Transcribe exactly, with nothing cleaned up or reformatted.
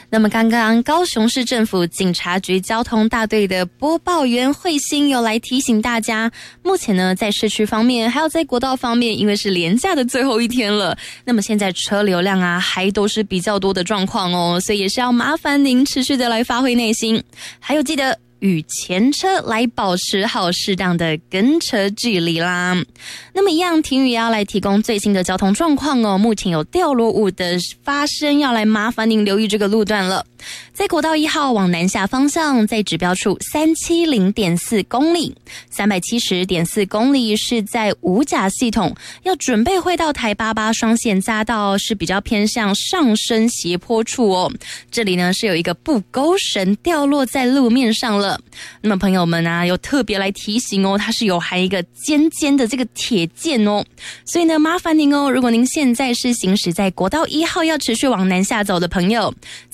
那么刚刚高雄市政府警察局交通大队的播报员慧欣有来提醒大家，目前呢在市区方面还有在国道方面，因为是连假的最后一天了，那么现在车流量啊还都是比较多的状况哦，所以也是要麻烦您持续的来发挥耐心，还有记得与前车来保持好适当的跟车距离啦。那么一样，婷宇也要来提供最新的交通状况哦。目前有掉落物的发生，要来麻烦您留意这个路段了。在国道一号往南下方向，在指标处三百七十点四公里，三百七十点四公里是在五甲系统，要准备会到台八八双线匝道，是比较偏向上升斜坡处哦。这里呢是有一个布钩绳掉落在路面上了。那么朋友们啊，有特别来提醒哦，它是有含一个尖尖的这个铁件哦，所以呢麻烦您哦，如果您现在是行驶在国道一号要持续往南下走的朋友，